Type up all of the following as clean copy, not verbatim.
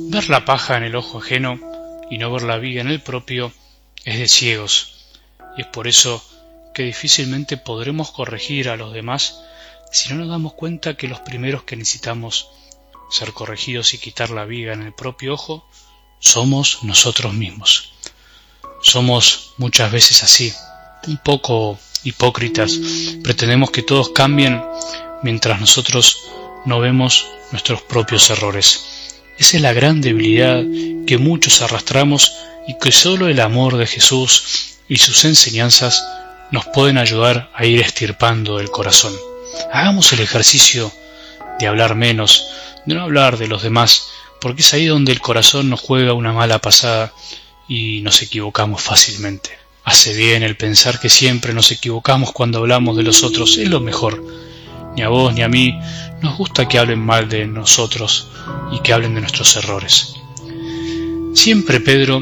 Ver la paja en el ojo ajeno y no ver la viga en el propio es de ciegos, y es por eso que difícilmente podremos corregir a los demás si no nos damos cuenta que los primeros que necesitamos ser corregidos y quitar la viga en el propio ojo somos nosotros mismos. Somos muchas veces así, un poco hipócritas, pretendemos que todos cambien mientras nosotros no vemos nuestros propios errores. Esa es la gran debilidad que muchos arrastramos y que solo el amor de Jesús y sus enseñanzas nos pueden ayudar a ir extirpando del corazón. Hagamos el ejercicio de hablar menos, de no hablar de los demás, porque es ahí donde el corazón nos juega una mala pasada y nos equivocamos fácilmente. Hace bien el pensar que siempre nos equivocamos cuando hablamos de los otros, es lo mejor. Ni a vos ni a mí nos gusta que hablen mal de nosotros y que hablen de nuestros errores. Siempre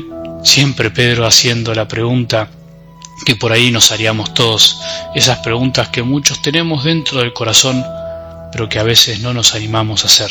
Pedro haciendo la pregunta que por ahí nos haríamos todos, esas preguntas que muchos tenemos dentro del corazón, pero que a veces no nos animamos a hacer.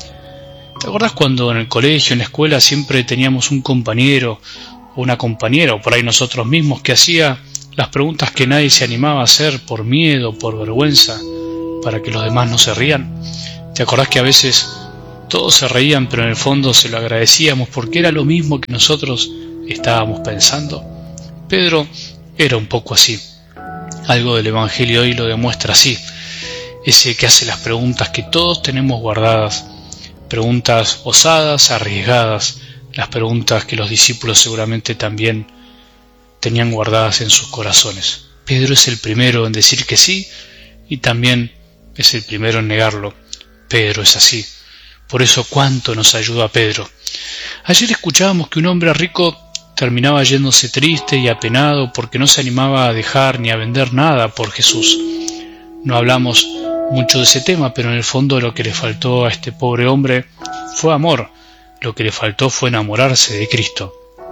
¿Te acordás cuando en el colegio, en la escuela, siempre teníamos un compañero o una compañera, o por ahí nosotros mismos, que hacía las preguntas que nadie se animaba a hacer por miedo, por vergüenza, para que los demás no se rían? ¿Te acordás que a veces todos se reían, pero en el fondo se lo agradecíamos porque era lo mismo que nosotros estábamos pensando? Pedro era un poco así. Algo del Evangelio hoy lo demuestra así. Ese que hace las preguntas que todos tenemos guardadas, preguntas osadas, arriesgadas, las preguntas que los discípulos seguramente también tenían guardadas en sus corazones. Pedro es el primero en decir que sí y también es el primero en negarlo. Pedro es así. Por eso cuánto nos ayuda Pedro. Ayer escuchábamos que un hombre rico terminaba yéndose triste y apenado porque no se animaba a dejar ni a vender nada por Jesús. No hablamos mucho de ese tema, pero en el fondo lo que le faltó a este pobre hombre fue amor. Lo que le faltó fue enamorarse de Cristo.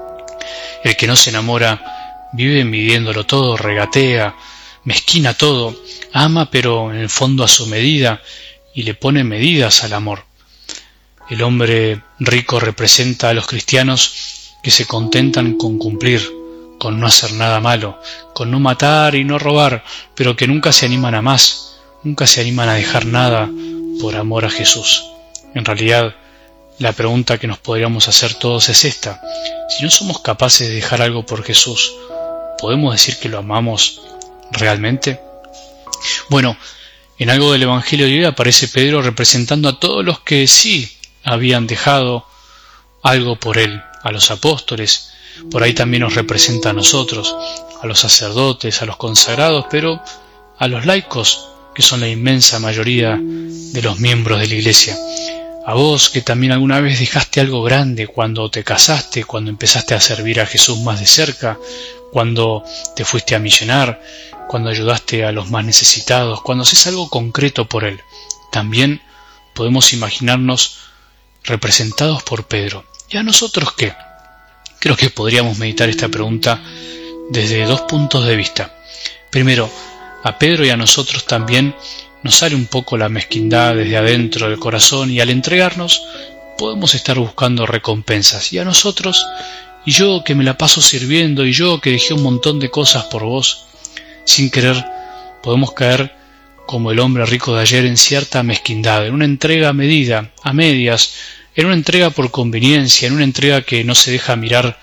El que no se enamora vive midiéndolo todo, regatea, mezquina todo, ama pero en el fondo a su medida y le pone medidas al amor. El hombre rico representa a los cristianos que se contentan con cumplir, con no hacer nada malo, con no matar y no robar, pero que nunca se animan a más, nunca se animan a dejar nada por amor a Jesús. En realidad, la pregunta que nos podríamos hacer todos es esta: si no somos capaces de dejar algo por Jesús, ¿podemos decir que lo amamos realmente? Bueno, en algo del Evangelio de hoy aparece Pedro representando a todos los que sí habían dejado algo por él, a los apóstoles. Por ahí también nos representa a nosotros, a los sacerdotes, a los consagrados, pero a los laicos, que son la inmensa mayoría de los miembros de la Iglesia. A vos que también alguna vez dejaste algo grande cuando te casaste, cuando empezaste a servir a Jesús más de cerca, cuando te fuiste a misionar, cuando ayudaste a los más necesitados, cuando haces algo concreto por Él. También podemos imaginarnos representados por Pedro. ¿Y a nosotros qué? Creo que podríamos meditar esta pregunta desde dos puntos de vista. Primero, a Pedro y a nosotros también nos sale un poco la mezquindad desde adentro del corazón y al entregarnos podemos estar buscando recompensas. Y a nosotros, y yo que me la paso sirviendo, y yo que dejé un montón de cosas por vos, sin querer podemos caer como el hombre rico de ayer en cierta mezquindad, en una entrega a medida, a medias, en una entrega por conveniencia, en una entrega que no se deja mirar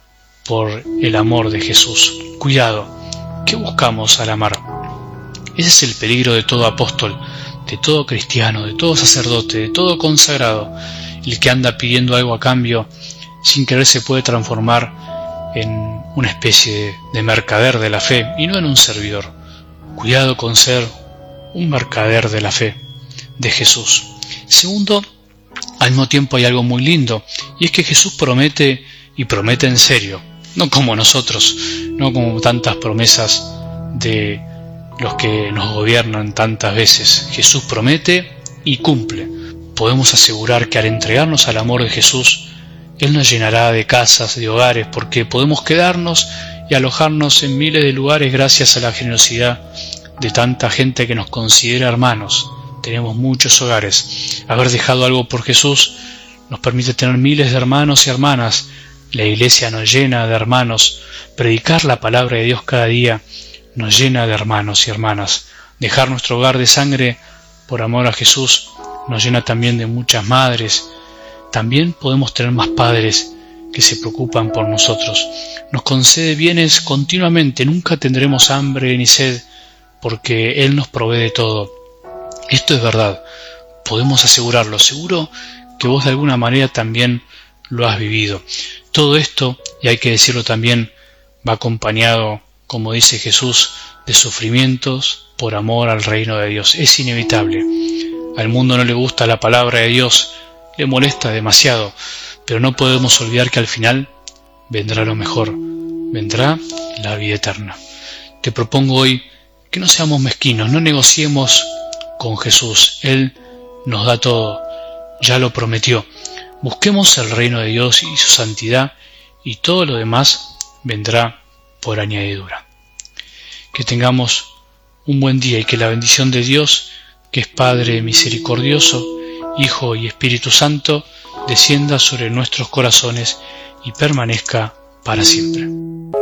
por el amor de Jesús. Cuidado, ¿qué buscamos al amar? Ese es el peligro de todo apóstol, de todo cristiano, de todo sacerdote, de todo consagrado. El que anda pidiendo algo a cambio, sin querer se puede transformar en una especie de mercader de la fe y no en un servidor. Cuidado con ser un mercader de la fe de Jesús. Segundo, al mismo tiempo hay algo muy lindo, y es que Jesús promete, y promete en serio, no como nosotros, no como tantas promesas de los que nos gobiernan tantas veces. Jesús promete y cumple. Podemos asegurar que al entregarnos al amor de Jesús, Él nos llenará de casas, de hogares, porque podemos quedarnos y alojarnos en miles de lugares gracias a la generosidad de tanta gente que nos considera hermanos. Tenemos muchos hogares. Haber dejado algo por Jesús nos permite tener miles de hermanos y hermanas, la iglesia nos llena de hermanos, predicar la palabra de Dios cada día nos llena de hermanos y hermanas, dejar nuestro hogar de sangre por amor a Jesús nos llena también de muchas madres. También podemos tener más padres que se preocupan por nosotros. Nos concede bienes continuamente, nunca tendremos hambre ni sed, porque Él nos provee de todo. Esto es verdad, podemos asegurarlo. Seguro que vos de alguna manera también lo has vivido. Todo esto, y hay que decirlo también, va acompañado, como dice Jesús, de sufrimientos por amor al reino de Dios. Es inevitable. Al mundo no le gusta la palabra de Dios, le molesta demasiado, pero no podemos olvidar que al final vendrá lo mejor, vendrá la vida eterna. Te propongo hoy que no seamos mezquinos, no negociemos con Jesús. Él nos da todo, ya lo prometió. Busquemos el reino de Dios y su santidad, y todo lo demás vendrá por añadidura. Que tengamos un buen día y que la bendición de Dios, que es Padre misericordioso, Hijo y Espíritu Santo, descienda sobre nuestros corazones y permanezca para siempre.